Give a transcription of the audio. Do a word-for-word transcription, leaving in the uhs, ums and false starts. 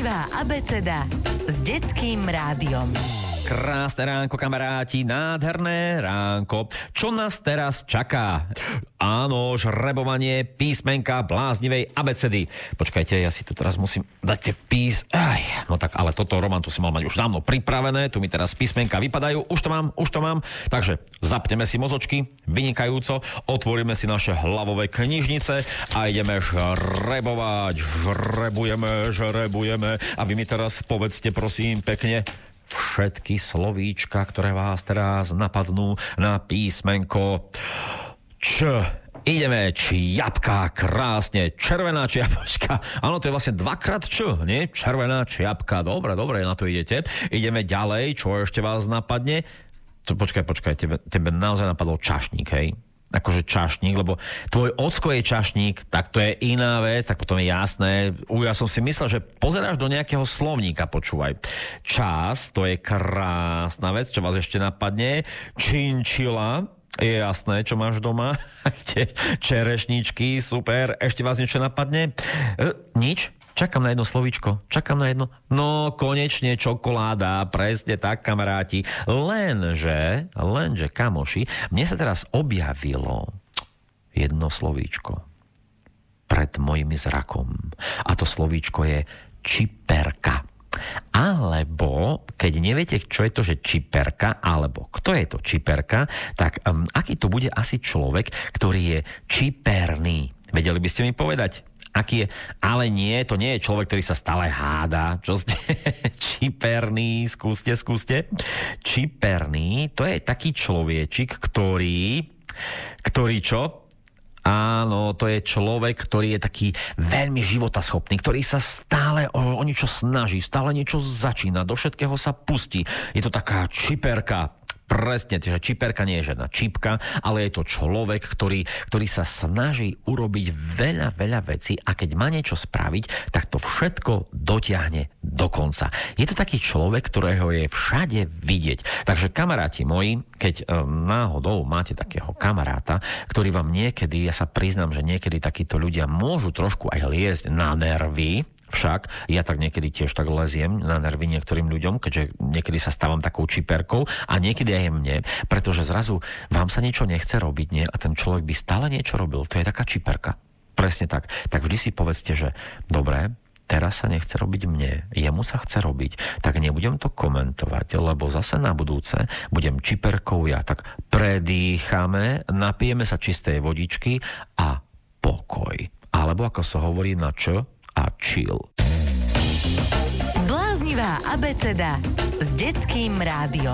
Bláznivá abeceda s detským rádiom. Krásne ránko, kamaráti, nádherné ránko. Čo nás teraz čaká? Áno, žrebovanie písmenka bláznivej abecedy. Počkajte, ja si tu teraz musím dať tie pís... Aj, no tak, ale toto, Roman, tu si mal mať už dávno pripravené, tu mi teraz písmenka vypadajú, už to mám, už to mám. Takže zapneme si mozočky, vynikajúco, otvoríme si naše hlavové knižnice a ideme žrebovať. Žrebujeme, žrebujeme a vy mi teraz povedzte, prosím, pekne, všetky slovíčka, ktoré vás teraz napadnú na písmenko Č. Ideme, čiapka, krásne, červená čiapočka. Áno, to je vlastne dvakrát Č, nie? Červená čiapka, dobre, dobre, na to idete. Ideme ďalej, čo ešte vás napadne? To, počkaj, počkaj, tebe, tebe naozaj napadol čašník, hej? Akože čašník, lebo tvoj ocko je čašník, tak to je iná vec, tak potom je jasné. Ja som si myslel, že pozeráš do nejakého slovníka, počúvaj. Čas, to je krásna vec, čo vás ešte napadne. Činčila, je jasné, čo máš doma. Čerešničky, super. Ešte vás niečo napadne? E, nič? Čakám na jedno slovíčko. Čakám na jedno. No, konečne čokoláda. Presne tak, kamaráti. Lenže, lenže, kamoši, mne sa teraz objavilo jedno slovíčko pred mojimi zrakom. A to slovíčko je čiperka. Alebo, keď neviete, čo je to, že čiperka, alebo kto je to čiperka, tak um, aký to bude asi človek, ktorý je čiperný? Vedeli by ste mi povedať? Aký je? Ale nie, to nie je človek, ktorý sa stále háda. Čo ste? Čiperný, skúste, skúste. Čiperný, to je taký človečik, ktorý, ktorý čo? Áno, to je človek, ktorý je taký veľmi životaschopný, ktorý sa stále o, o niečo snaží, stále niečo začína, do všetkého sa pustí. Je to taká čiperka. Presne, že čiperka nie je žiadna čipka, ale je to človek, ktorý, ktorý sa snaží urobiť veľa, veľa vecí a keď má niečo spraviť, tak to všetko dotiahne do konca. Je to taký človek, ktorého je všade vidieť. Takže kamaráti moji, keď um, náhodou máte takého kamaráta, ktorý vám niekedy, ja sa priznám, že niekedy takíto ľudia môžu trošku aj liezť na nervy. Však ja tak niekedy tiež tak leziem na nervy niektorým ľuďom, keďže niekedy sa stávam takou čiperkou a niekedy aj mne, pretože zrazu vám sa niečo nechce robiť, nie? A ten človek by stále niečo robil. To je taká čiperka. Presne tak. Tak vždy si povedzte, že dobre, teraz sa nechce robiť mne, jemu sa chce robiť, tak nebudem to komentovať, lebo zase na budúce budem čiperkou ja. Tak predýchame, napijeme sa čistej vodičky a pokoj. Alebo ako sa hovorí na Č, a chill. Bláznivá abeceda s detským rádiom.